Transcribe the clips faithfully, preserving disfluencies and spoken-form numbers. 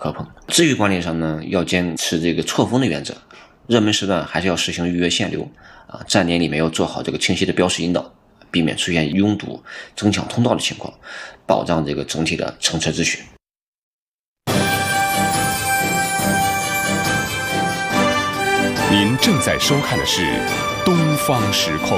磕碰。至于管理上呢，要坚持这个错峰的原则，热门时段还是要实行预约限流啊，站点里面要做好这个清晰的标识引导，避免出现拥堵、争抢通道的情况，保障这个整体的乘车秩序。 您正在收看的是《东方时空》。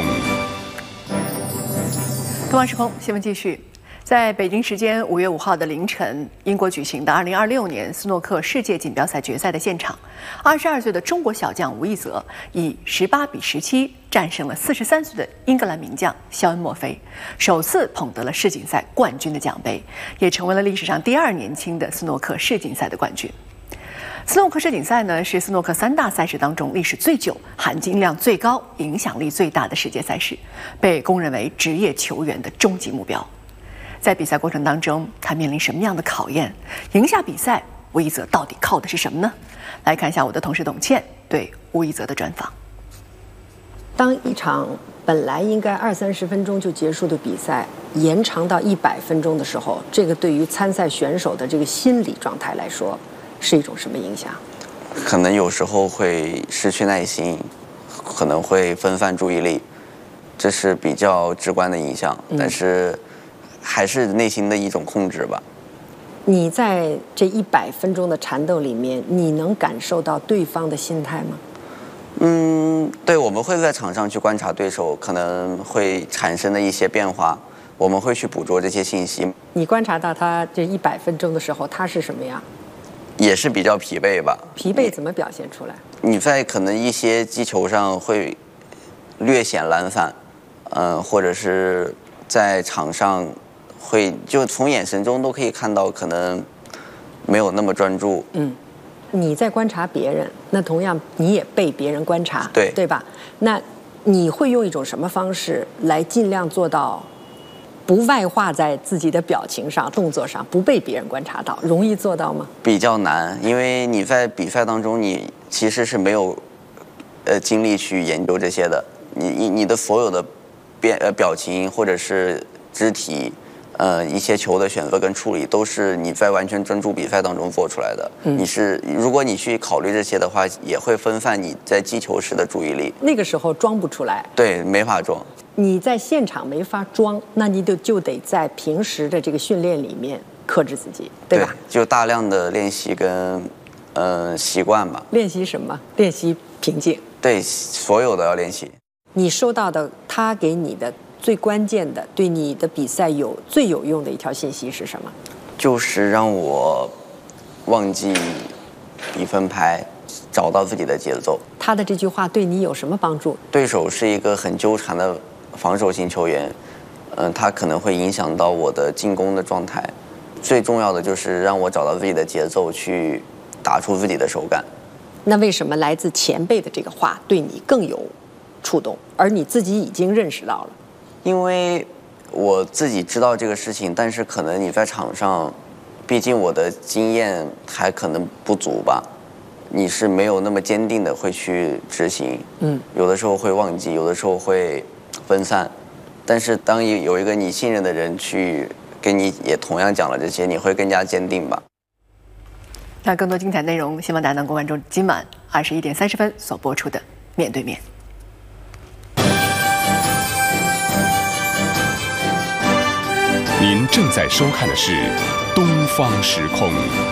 东方时空新闻继续。在北京时间五月五号的凌晨，英国举行的二零二六年斯诺克世界锦标赛决赛的现场，二十二岁的中国小将吴亦泽以十八比十七战胜了四十三岁的英格兰名将肖恩·墨菲，首次捧得了世锦赛冠军的奖杯，也成为了历史上第二年轻的斯诺克世锦赛的冠军。斯诺克世锦赛呢，是斯诺克三大赛事当中历史最久、含金量最高、影响力最大的世界赛事，被公认为职业球员的终极目标。在比赛过程当中，他面临什么样的考验？赢下比赛，吴亦泽到底靠的是什么呢？来看一下我的同事董倩对吴亦泽的专访。 当一场本来应该二三十分钟就结束的比赛延长到一百分钟的时候，这个对于参赛选手的这个心理状态来说，是一种什么影响？ 可能有时候会失去耐心，可能会分散注意力，这是比较直观的影响。嗯、但是还是内心的一种控制吧。 你在这一百分钟的缠斗里面，你能感受到对方的心态吗？ 嗯，对，我们会在场上去观察对手可能会产生的一些变化，我们会去捕捉这些信息。 你观察到他这一百分钟的时候，他是什么样？ 也是比较疲惫吧。 疲惫怎么表现出来？ 你在可能一些击球上会略显懒散，嗯、呃，或者是在场上会就从眼神中都可以看到，可能没有那么专注。嗯， 你在观察别人，那同样你也被别人观察， 对对吧？那你会用一种什么方式来尽量做到不外化在自己的表情上、动作上，不被别人观察到？容易做到吗？ 比较难，因为你在比赛当中，你其实是没有呃精力去研究这些的。你你你的所有的变呃表情或者是肢体。呃，一些球的选择跟处理都是你在完全专注比赛当中做出来的。嗯，你是如果你去考虑这些的话，也会分散你在击球时的注意力。 那个时候装不出来， 对，没法装。 你在现场没法装，那你就就得在平时的这个训练里面克制自己，对吧？ 对，就大量的练习跟呃习惯吧。 练习什么？练习平静。 对，所有的要练习。 你收到的他给你的最关键的对你的比赛有最有用的一条信息是什么？ 就是让我忘记比分牌，找到自己的节奏。 他的这句话对你有什么帮助？ 对手是一个很纠缠的防守型球员，嗯、呃，他可能会影响到我的进攻的状态。最重要的就是让我找到自己的节奏，去打出自己的手感。 那为什么来自前辈的这个话对你更有触动，而你自己已经认识到了？ 因为我自己知道这个事情，但是可能你在场上，毕竟我的经验还可能不足吧，你是没有那么坚定的会去执行。嗯，有的时候会忘记，有的时候会分散，但是当有一个你信任的人去跟你也同样讲了这些，你会更加坚定吧。 那更多精彩内容，希望大家能够关注今晚二十一点三十分所播出的《面对面》。 您正在收看的是《东方时空》。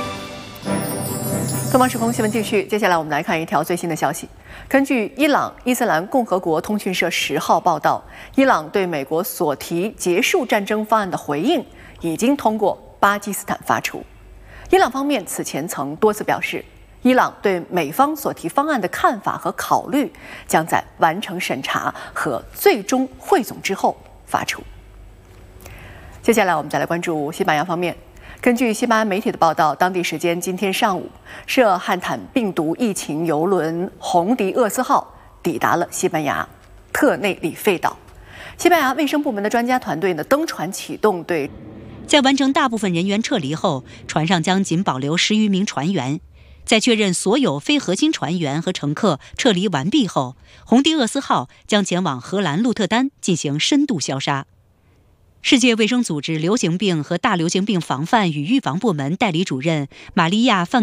东方时空新闻继续，接下来我们来看一条最新的消息。根据伊朗伊斯兰共和国通讯社十号报道，伊朗对美国所提结束战争方案的回应已经通过巴基斯坦发出。伊朗方面此前曾多次表示，伊朗对美方所提方案的看法和考虑将在完成审查和最终汇总之后发出。接下来我们再来关注西班牙方面。根据西班牙媒体的报道，当地时间今天上午，涉汉坦病毒疫情邮轮红迪厄斯号抵达了西班牙特内里费岛。西班牙卫生部门的专家团队呢登船启动对。 在完成大部分人员撤离后，船上将仅保留十余名船员。在确认所有非核心船员和乘客撤离完毕后，红迪厄斯号将前往荷兰鹿特丹进行深度消杀。世界卫生组织流行病和大流行病防范与预防部门代理主任玛利亚·范